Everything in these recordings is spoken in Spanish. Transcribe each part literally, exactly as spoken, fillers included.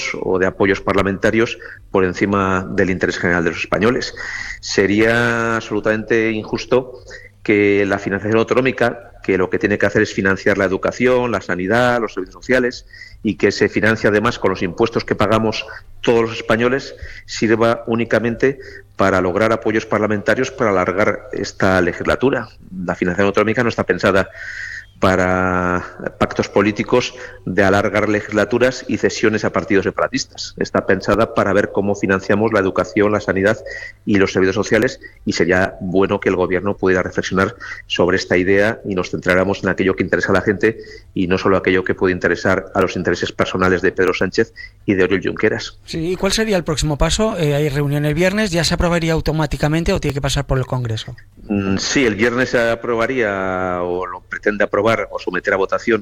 políticos o de apoyos parlamentarios por encima del interés general de los españoles. Sería absolutamente injusto que la financiación autonómica, que lo que tiene que hacer es financiar la educación, la sanidad, los servicios sociales, y que se financia además con los impuestos que pagamos todos los españoles, sirva únicamente para lograr apoyos parlamentarios para alargar esta legislatura. La financiación autonómica no está pensada para pactos políticos de alargar legislaturas y cesiones a partidos separatistas. Está pensada para ver cómo financiamos la educación, la sanidad y los servicios sociales, y sería bueno que el Gobierno pudiera reflexionar sobre esta idea y nos centráramos en aquello que interesa a la gente y no solo aquello que puede interesar a los intereses personales de Pedro Sánchez y de Oriol Junqueras. Sí, ¿y cuál sería el próximo paso? Eh, hay reunión el viernes, ¿ya se aprobaría automáticamente o tiene que pasar por el Congreso? Mm, sí, el viernes se aprobaría o lo pretende aprobar o someter a votación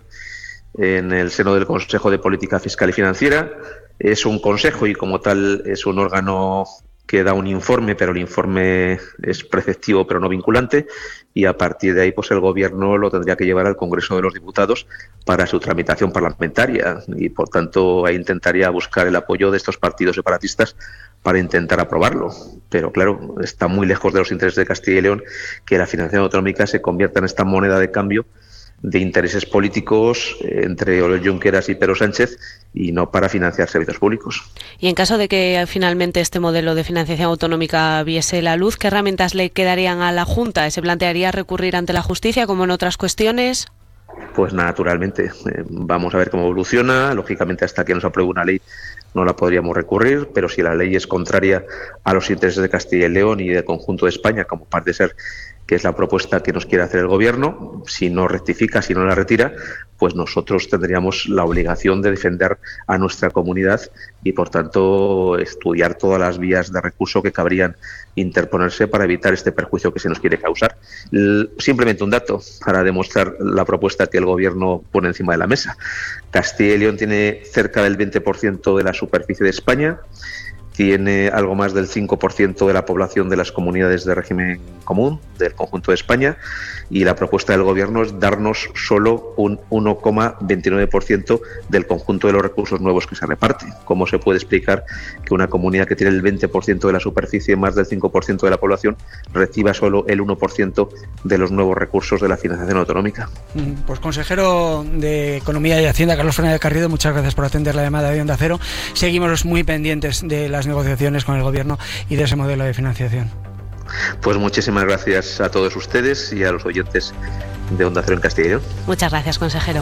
en el seno del Consejo de Política Fiscal y Financiera. Es un consejo y como tal es un órgano que da un informe, pero el informe es preceptivo pero no vinculante, y a partir de ahí pues el Gobierno lo tendría que llevar al Congreso de los Diputados para su tramitación parlamentaria y por tanto ahí intentaría buscar el apoyo de estos partidos separatistas para intentar aprobarlo. Pero claro, está muy lejos de los intereses de Castilla y León que la financiación autonómica se convierta en esta moneda de cambio de intereses políticos entre Oriol Junqueras y Pedro Sánchez y no para financiar servicios públicos. Y en caso de que finalmente este modelo de financiación autonómica viese la luz, ¿qué herramientas le quedarían a la Junta? ¿Se plantearía recurrir ante la justicia como en otras cuestiones? Pues naturalmente, eh, vamos a ver cómo evoluciona. Lógicamente, hasta que nos apruebe una ley no la podríamos recurrir, pero si la ley es contraria a los intereses de Castilla y León y del conjunto de España, como parece ser que es la propuesta que nos quiere hacer el Gobierno, si no rectifica, si no la retira, pues nosotros tendríamos la obligación de defender a nuestra comunidad y, por tanto, estudiar todas las vías de recurso que cabrían interponerse para evitar este perjuicio que se nos quiere causar. Simplemente un dato para demostrar la propuesta que el Gobierno pone encima de la mesa. Castilla y León tiene cerca del veinte por ciento de la superficie de España, tiene algo más del cinco por ciento de la población de las comunidades de régimen común del conjunto de España, y la propuesta del Gobierno es darnos solo un uno coma veintinueve por ciento del conjunto de los recursos nuevos que se reparten. ¿Cómo se puede explicar que una comunidad que tiene el veinte por ciento de la superficie, más del cinco por ciento de la población, reciba solo el uno por ciento de los nuevos recursos de la financiación autonómica? Pues consejero de Economía y Hacienda, Carlos Fernández Garrido, muchas gracias por atender la llamada de Onda Cero. Seguimos muy pendientes de las negociaciones con el Gobierno y de ese modelo de financiación. Pues muchísimas gracias a todos ustedes y a los oyentes de Onda Cero en Castilla y León. Muchas gracias, consejero.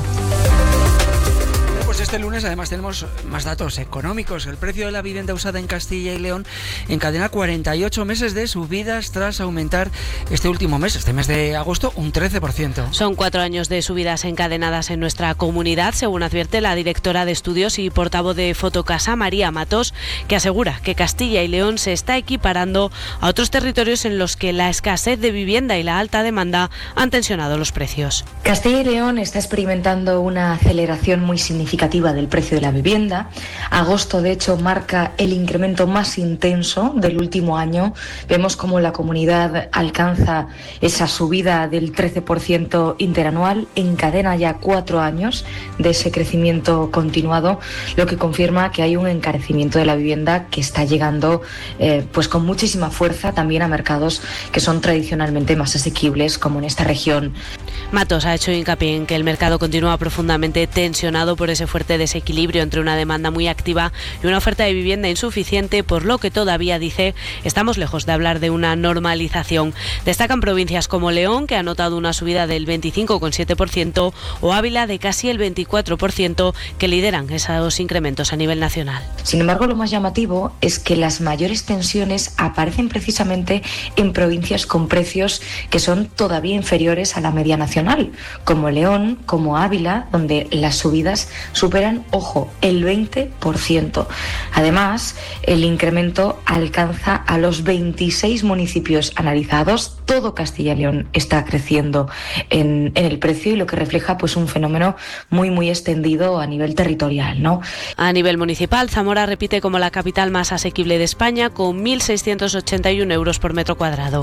Pues este lunes además tenemos más datos económicos. El precio de la vivienda usada en Castilla y León encadena cuarenta y ocho meses de subidas tras aumentar este último mes, este mes de agosto, un trece por ciento. Son cuatro años de subidas encadenadas en nuestra comunidad, según advierte la directora de estudios y portavoz de Fotocasa, María Matos, que asegura que Castilla y León se está equiparando a otros territorios en los que la escasez de vivienda y la alta demanda han tensionado los precios. Castilla y León está experimentando una aceleración muy significativa del precio de la vivienda. Agosto, de hecho, marca el incremento más intenso del último año. Vemos cómo la comunidad alcanza esa subida del trece por ciento interanual, encadena ya cuatro años de ese crecimiento continuado, lo que confirma que hay un encarecimiento de la vivienda que está llegando eh, pues con muchísima fuerza también a mercados que son tradicionalmente más asequibles, como en esta región. Matos ha hecho hincapié en que el mercado continúa profundamente tensionado por ese fuerte desequilibrio entre una demanda muy activa y una oferta de vivienda insuficiente, por lo que todavía, dice, estamos lejos de hablar de una normalización. Destacan provincias como León, que ha notado una subida del veinticinco coma siete por ciento, o Ávila de casi el veinticuatro por ciento, que lideran esos incrementos a nivel nacional. Sin embargo, lo más llamativo es que las mayores tensiones aparecen precisamente en provincias con precios que son todavía inferiores a la media nacional, como León, como Ávila, donde las subidas superan, ojo, el veinte por ciento. Además, el incremento alcanza a los veintiséis municipios analizados. Todo Castilla y León está creciendo en, en el precio, y lo que refleja pues un fenómeno muy muy extendido a nivel territorial, ¿no? A nivel municipal, Zamora repite como la capital más asequible de España, con mil seiscientos ochenta y uno euros por metro cuadrado.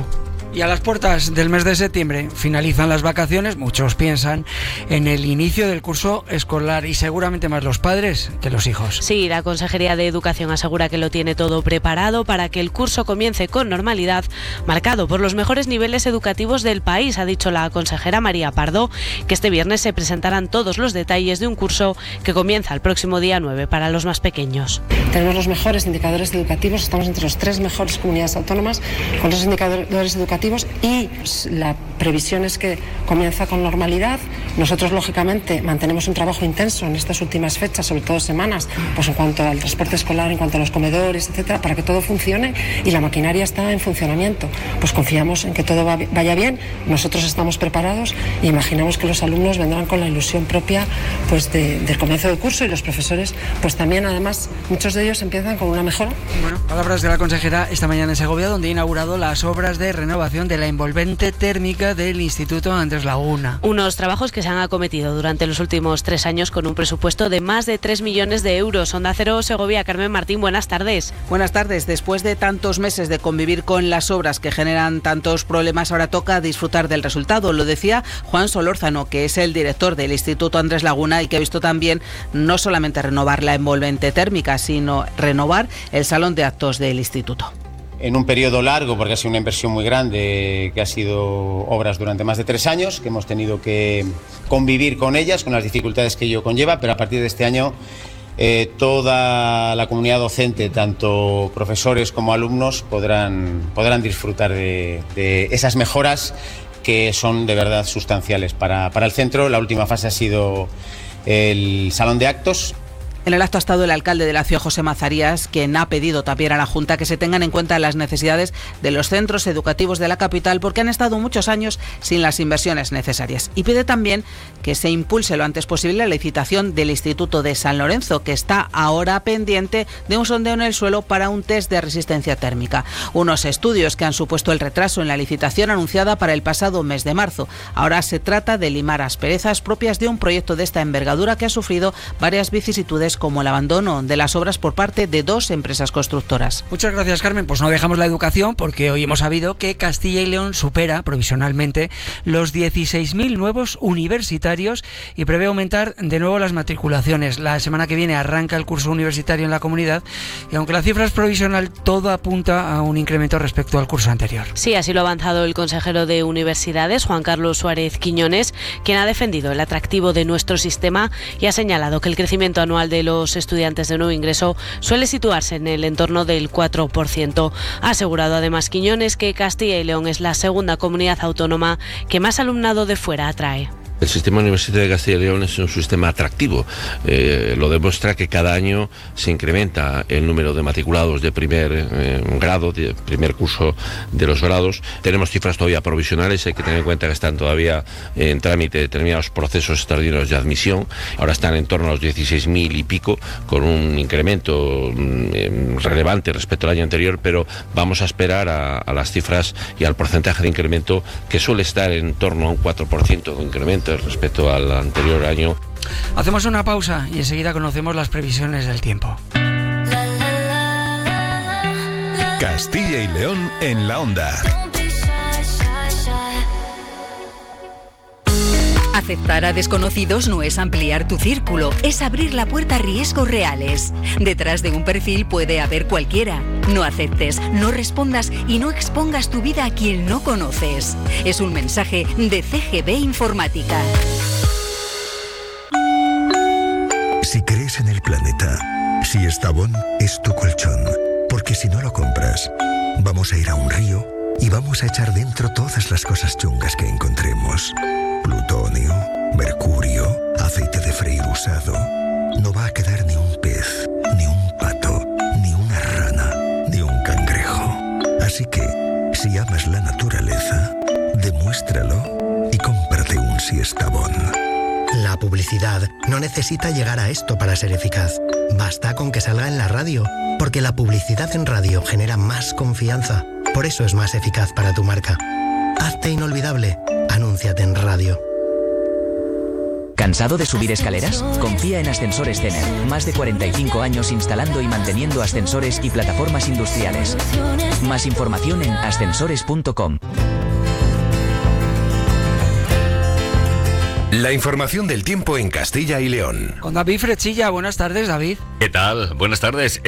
Y a las puertas del mes de septiembre finalizan las vacaciones. Muchos piensan en el inicio del curso escolar y seguramente más los padres que los hijos. Sí, la Consejería de Educación asegura que lo tiene todo preparado para que el curso comience con normalidad, marcado por los mejores niveles educativos del país, ha dicho la consejera María Pardo, que este viernes se presentarán todos los detalles de un curso que comienza el próximo día nueve para los más pequeños. Tenemos los mejores indicadores educativos, estamos entre las tres mejores comunidades autónomas con los indicadores educativos y la previsión es que comienza con normalidad. Nosotros, lógicamente, mantenemos un trabajo intenso en estas últimas fechas, sobre todo semanas, pues en cuanto al transporte escolar, en cuanto a los comedores, etcétera, para que todo funcione y la maquinaria está en funcionamiento. Pues confiamos en que todo va, vaya bien, nosotros estamos preparados y imaginamos que los alumnos vendrán con la ilusión propia pues de, del comienzo del curso y los profesores, pues también, además, muchos de ellos empiezan con una mejora. Bueno, palabras de la consejera esta mañana en Segovia, donde ha inaugurado las obras de renovación de la envolvente térmica del Instituto Andrés Laguna. Unos trabajos que se han acometido durante los últimos tres años con un presupuesto de más de tres millones de euros. Onda Cero Segovia, Carmen Martín, buenas tardes. Buenas tardes. Después de tantos meses de convivir con las obras que generan tantos problemas, ahora toca disfrutar del resultado. Lo decía Juan Solórzano, que es el director del Instituto Andrés Laguna y que ha visto también no solamente renovar la envolvente térmica, sino renovar el salón de actos del instituto. En un periodo largo, porque ha sido una inversión muy grande, que ha sido obras durante más de tres años, que hemos tenido que convivir con ellas, con las dificultades que ello conlleva, pero a partir de este año eh, toda la comunidad docente, tanto profesores como alumnos, podrán, podrán disfrutar de, de esas mejoras que son de verdad sustanciales para, para el centro. La última fase ha sido el salón de actos. En el acto ha estado el alcalde de la ciudad, José Mazarías, quien ha pedido también a la Junta que se tengan en cuenta las necesidades de los centros educativos de la capital, porque han estado muchos años sin las inversiones necesarias. Y pide también que se impulse lo antes posible la licitación del Instituto de San Lorenzo, que está ahora pendiente de un sondeo en el suelo para un test de resistencia térmica. Unos estudios que han supuesto el retraso en la licitación anunciada para el pasado mes de marzo. Ahora se trata de limar asperezas propias de un proyecto de esta envergadura que ha sufrido varias vicisitudes, como el abandono de las obras por parte de dos empresas constructoras. Muchas gracias, Carmen. Pues no dejamos la educación, porque hoy hemos sabido que Castilla y León supera provisionalmente los dieciséis mil nuevos universitarios y prevé aumentar de nuevo las matriculaciones. La semana que viene arranca el curso universitario en la comunidad y aunque la cifra es provisional, todo apunta a un incremento respecto al curso anterior. Sí, así lo ha avanzado el consejero de Universidades, Juan Carlos Suárez Quiñones, quien ha defendido el atractivo de nuestro sistema y ha señalado que el crecimiento anual de los estudiantes de nuevo ingreso suele situarse en el entorno del cuatro por ciento. Ha asegurado además Quiñones que Castilla y León es la segunda comunidad autónoma que más alumnado de fuera atrae. El sistema universitario de Castilla y León es un sistema atractivo. Eh, lo demuestra que cada año se incrementa el número de matriculados de primer eh, grado, de primer curso de los grados. Tenemos cifras todavía provisionales, hay que tener en cuenta que están todavía en trámite determinados procesos extraordinarios de admisión. Ahora están en torno a los dieciséis mil y pico, con un incremento eh, relevante respecto al año anterior, pero vamos a esperar a, a las cifras y al porcentaje de incremento, que suele estar en torno a un cuatro por ciento de incremento respecto al anterior año. Hacemos una pausa y enseguida conocemos las previsiones del tiempo. Castilla y León en la onda. Aceptar a desconocidos no es ampliar tu círculo, es abrir la puerta a riesgos reales. Detrás de un perfil puede haber cualquiera. No aceptes, no respondas y no expongas tu vida a quien no conoces. Es un mensaje de C G B Informática. Si crees en el planeta, si Estabón es tu colchón, porque si no lo compras, vamos a ir a un río y vamos a echar dentro todas las cosas chungas que encontremos. Plutonio, mercurio, aceite de freír usado. No va a quedar ni un pez, ni un pato, ni una rana, ni un cangrejo. Así que, si amas la naturaleza, demuéstralo y cómprate un Siestabón. La publicidad no necesita llegar a esto para ser eficaz. Basta con que salga en la radio, porque la publicidad en radio genera más confianza. Por eso es más eficaz para tu marca. Hazte inolvidable. Anúnciate en radio. ¿Cansado de subir escaleras? Confía en Ascensores Cener. Más de cuarenta y cinco años instalando y manteniendo ascensores y plataformas industriales. Más información en ascensores punto com. La información del tiempo en Castilla y León. Con David Frechilla. Buenas tardes, David. ¿Qué tal? Buenas tardes.